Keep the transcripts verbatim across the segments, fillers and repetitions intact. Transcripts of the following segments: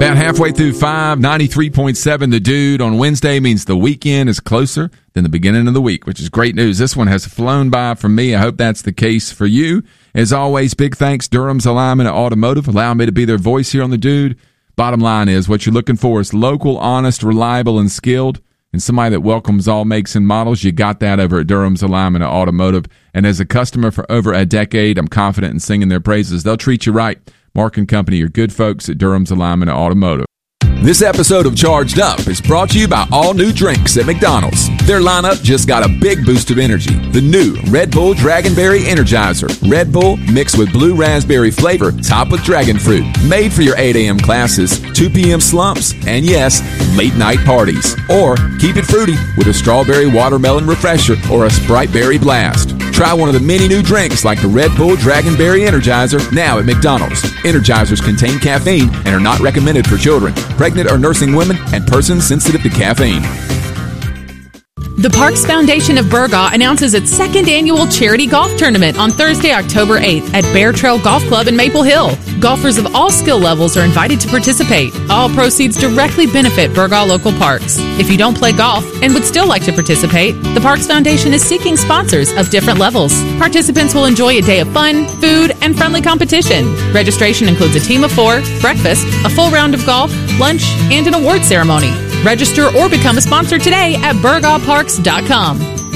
About halfway through five, ninety-three point seven The Dude on Wednesday means the weekend is closer than the beginning of the week, which is great news. This one has flown by for me. I hope that's the case for you. As always, big thanks, Durham's Alignment Automotive, allowing me to be their voice here on The Dude. Bottom line is, what you're looking for is local, honest, reliable, and skilled, and somebody that welcomes all makes and models. You got that over at Durham's Alignment Automotive. And as a customer for over a decade, I'm confident in singing their praises. They'll treat you right. Mark and Company are good folks at Durham's Alignment Automotive. This episode of Charged Up is brought to you by all new drinks at McDonald's. Their lineup just got a big boost of energy. The new Red Bull Dragonberry Energizer. Red Bull mixed with blue raspberry flavor, topped with dragon fruit. Made for your eight a.m. classes, two p.m. slumps, and yes, late night parties. Or keep it fruity with a strawberry watermelon refresher or a Sprite Berry Blast. Try one of the many new drinks like the Red Bull Dragonberry Energizer now at McDonald's. Energizers contain caffeine and are not recommended for children, pregnant or nursing women, and persons sensitive to caffeine. The Parks Foundation of Burgaw announces its second annual charity golf tournament on Thursday, October eighth at Bear Trail Golf Club in Maple Hill. Golfers of all skill levels are invited to participate. All proceeds directly benefit Burgaw local parks. If you don't play golf and would still like to participate, the Parks Foundation is seeking sponsors of different levels. Participants will enjoy a day of fun, food, and friendly competition. Registration includes a team of four, breakfast, a full round of golf, lunch, and an award ceremony. Register or become a sponsor today at burgaw parks dot com.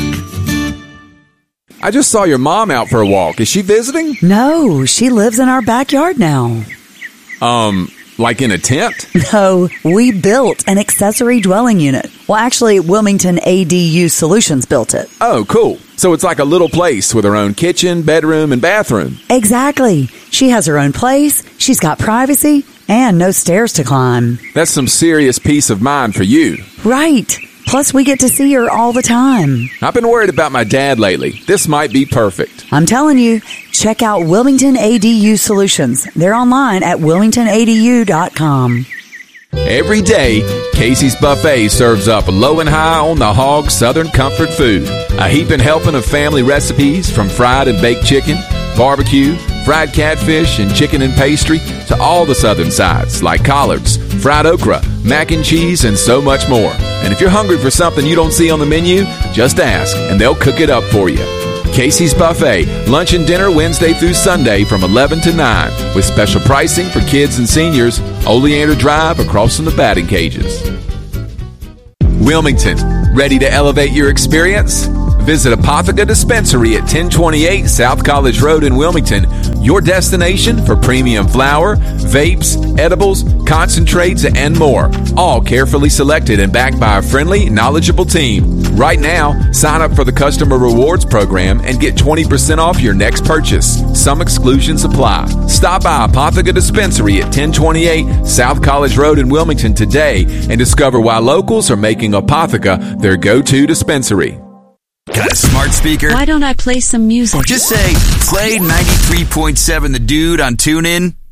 I just saw your mom out for a walk. Is she visiting? No, she lives in our backyard now. Um, like in a tent? No, we built an accessory dwelling unit. Well, actually, Wilmington A D U Solutions built it. Oh, cool. So it's like a little place with her own kitchen, bedroom, and bathroom. Exactly. She has her own place, she's got privacy, and no stairs to climb. That's some serious peace of mind for you. Right. Plus, we get to see her all the time. I've been worried about my dad lately. This might be perfect. I'm telling you, check out Wilmington A D U Solutions. They're online at wilmington a d u dot com. Every day, Casey's Buffet serves up low and high on the hog Southern comfort food. A heaping helping of family recipes from fried and baked chicken, barbecue, fried catfish, and chicken and pastry to all the Southern sides like collards, fried okra, mac and cheese, and so much more. And if you're hungry for something you don't see on the menu, just ask and they'll cook it up for you. Casey's Buffet, lunch and dinner Wednesday through Sunday from eleven to nine with special pricing for kids and seniors. Oleander Drive across from the batting cages. Wilmington, ready to elevate your experience? Visit Apotheca Dispensary at ten twenty-eight South College Road in Wilmington, your destination for premium flower, vapes, edibles, concentrates, and more. All carefully selected and backed by a friendly, knowledgeable team. Right now, sign up for the Customer Rewards Program and get twenty percent off your next purchase. Some exclusions apply. Stop by Apotheca Dispensary at ten twenty-eight South College Road in Wilmington today and discover why locals are making Apotheca their go-to dispensary. Got a smart speaker? Why don't I play some music? Just say, play ninety-three point seven The Dude on TuneIn.